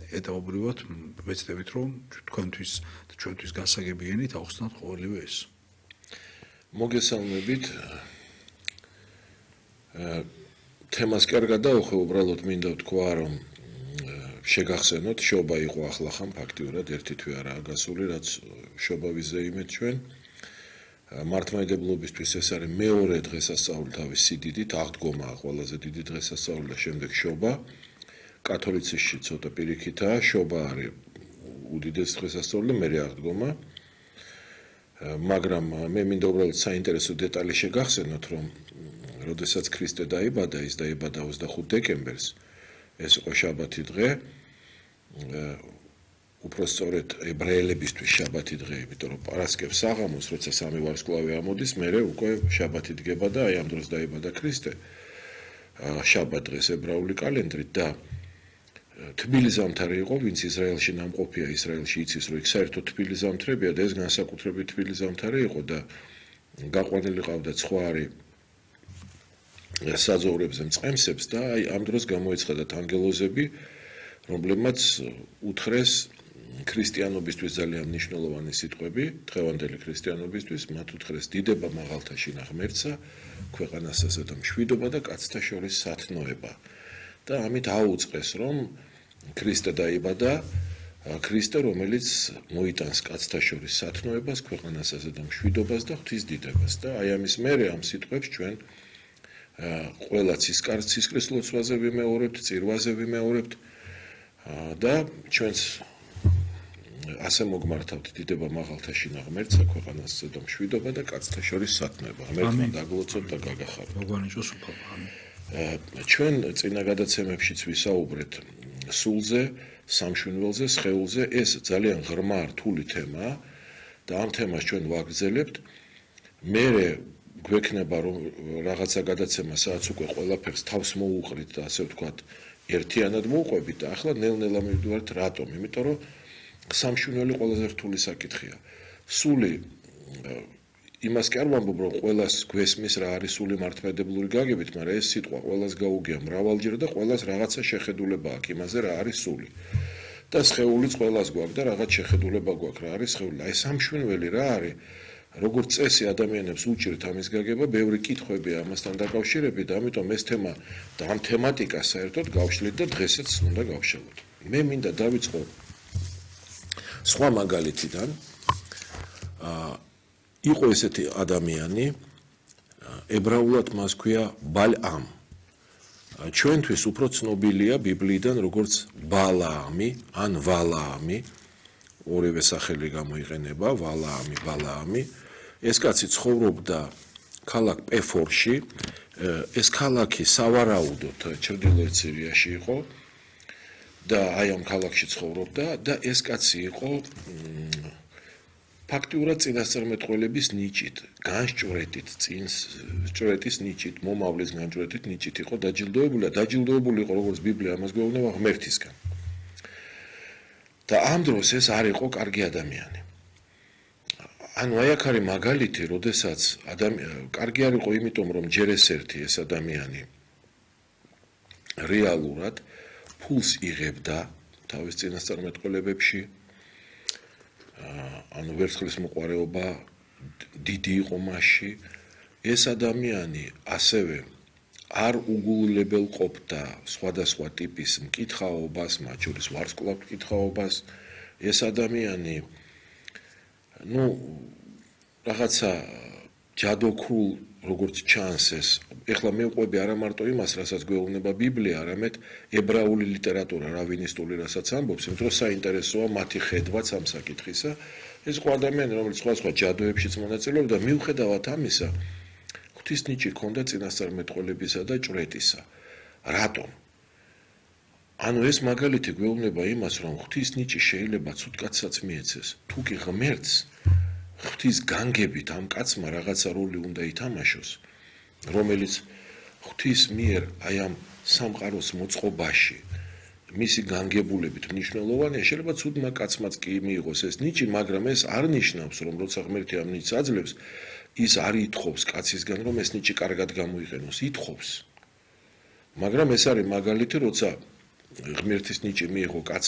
ეტაპობრივად ვეცდებით, რომ ჩვენთვის გასაგებიანით ავხსნათ ყოველივე ეს. მოგესალმებით. თემას კი არ გადავხე, უბრალოდ მინდა ვთქვა, რომ შეგახსენოთ, შობა იყო ახლა ხან ფაქტიურად ერთი თვე არაა გასული, რაც შობა ვიზეიმეთ ჩვენ. მართლმადიდებლობისთვის ეს არის მეორე დღესასწაული თავის სიდიდით, აღდგომაა ყველაზე დიდი დღესასწაული და შემდეგ შობა. კათოლიციზმში ცოტა პირიქითაა, შობა არის უდიდესი დღესასწაული და მერე აღდგომა. მაგრამ მე მინდა უბრალოდ საინტერესო დეტალი შეგახსენოთ, რომ როდესაც ქრისტე დაიბადა, ის დაიბადა 25 დეკემბერს, ეს იყო შაბათი დღე. უпростоრეთ ებრაელებისთვის შაბათი დღე, იმიტომ რომ პარასკევს საღამოს, როცა სამი ვარსკვლავი ამოდის, მერე უკვე შაბათი დგება და აი ამ დროს დაიბადა ქრისტე. შაბათ დღეს ებრაული კალენდრით და თბილი ზამთარი იყო, ვინც ისრაელში ნამყოფია, ისრაელში იცის, რომ იქ საერთოდ თბილი ზამთრებია და ეს განსაკუთრებით თბილი ზამთარი იყო და გაყვანილი ყავდა ცხვარი საძოვრებზე მწყემსებს და აი ამ დროს გამოეცხადათ ანგელოზები, რომლებმაც უთხრეს ქრისტიანობისთვის ძალიან მნიშვნელოვანი სიტყვები, დღევანდელი ქრისტიანობისთვის, მათ უთხრეს დიდება მაღალთაში ღმერთსა, ქვეყანასა და მშვიდობა და კაცთა შორის სათნოება. და ამით აუწყეს, რომ ქრისტე დაიბადა, ქრისტე, რომელიც მოიტანს კაცთა შორის სათნოებას, ქვეყანასა და მშვიდობას და ღვთისდიდებას. და აი ამის მერე ამ სიტყვებს ჩვენ ყველა ცისკრის ლოცვაზე ვიმეორებთ, წირვაზე ვიმეორებთ და ჩვენს ასე მოგმართავთ დიდება მაღალთაში ღმერთსა, ქვეყანასა და მშვიდობა და კაცთა შორის სათნოება. ღმერთმა დაგლოცოთ და გაგახაროთ. მოგვანიჭოს უფლება. ამინ. ჩვენ წინა გადაცემებშიც ვისაუბრეთ სულზე, სამშვიდობელზე, სხეულზე, ეს ძალიან ღრმა რთული თემაა და ამ თემას ჩვენ ვაგრძელებთ. მერე გვექნება რომ რაღაცა გადაცემა სადაც უკვე ყველაფერს თავს მოუყრით და ასე ვთქვათ, ერთიანად მოვყვებით და ახლა ნელ-ნელა მივდივართ რატომ? იმიტომ რომ სამშვიდობელი ყველაზე რთული საკითხია. სული იმას კი არ ვამბობ, რომ ყველას გვესმის რა არის სული მართლმადიდებლური გაგებით, მაგრამ ეს სიტყვა ყველას გაუგია მრავალჯერ და ყველას რაღაცა შეხედულება აქვს იმაზე რა არის სული. და სხეულიც ყველას გვაქვს და რაღაც შეხედულება გვაქვს რა არის სხეული. აი სამშვიდობელი რა არის? როგორც წესი ადამიანებს უჭირთ ამის გაგება, ბევრი კითხვები ამასთან დაკავშირებით და ამიტომ ეს თემა და ამ თემატიკას საერთოდ გავშლით და დღესაც უნდა გავშალოთ. მე მინდა დავიწყო სხვა მაგალითიდან. იყო ესეთი ადამიანი, ებრაულად მას ქვია ბალაამ. ჩვენთვის უფრო ცნობილია ბიბლიიდან როგორც ბალაამი ან ვალაამი, ორივე სახელი გამოიყენება, ვალაამი, ბალაამი. ეს კაცი ცხოვრობდა ქალაქ პეფორში, ეს ქალაქი სავარაუდოდ ჩრდილოეთ სირიაში იყო და აი ამ ქალაქში ცხოვრობდა და ეს კაცი იყო ფაქტიურად წინასწარმეტყველების ნიჭით, განსჭვრეტით, ჭვრეტის ნიჭით, მომავლის განსჭვრეტით ნიჭით იყო დაჯილდოებული იყო როგორც ბიბლია ამას გვეუბნება ღმერთისგან. და ამ დროს ეს არ იყო კარგი ადამიანი. ანუ აი აქ არის მაგალითი, როდესაც კარგი არ იყო იმიტომ, რომ ჯერ ეს ერთი ეს ადამიანი რეალურად ფულს იღებდა თავის წინასწარმეტყველებებში, ანუ ვერცხლის მოყვარეობა დიდი იყო მასში, ეს ადამიანი ასევე არ უგულებელ ყოფდა სხვადასხვა ტიპის მკითხაობას, მათ შორის ვარსკვლავ მკითხაობას, ეს ადამიანი რაღაცა ჯადოქრულ როგორც ჩანს ეს, ეხლა მივყვები არა მარტო იმას, რასაც გვეუბნება ბიბლია, არამედ ებრაული ლიტერატურა, რავინისტული, რასაც ამბობს, იმიტომ რომ საინტერესოა მათი ხედვაც ამ საკითხისა. ეს იყო ადამიანი, რომელიც სხვა ჯადოებშიც მონაწილეობდა და მიუხედავად ამისა, ღვთის ნიჭი ჰქონდა წინასწარმეტყველებისა და ჭვრეტისა. რატომ? ანუ ეს მაგალითი გვეუბნება იმას, რომ ღვთის ნიჭი შეიძლება ცუდ კაცსაც მიეცეს, თუ კი ღმერთს ღვთის განგებით ამ კაცმა რაღაცა როლი უნდა ითამაშოს, რომელიც ღვთის მიერ აი ამ სამყაროს მოწყობაში მისი განგებულებით მნიშვნელოვანია, შეიძლება ცუდმა კაცმაც კი მიიღოს ეს ნიჭი, მაგრამ ეს არ ნიშნავს, რომ როცა ღმერთი ამ ნიჭს აძლევს, ის არ ითხოვს კაცისგან, რომ ეს ნიჭი კარგად გამოიყენოს, ითხოვს. მაგრამ ეს არის მაგალითი, როცა ღმერთის ნიჭი მიიღო კაცმა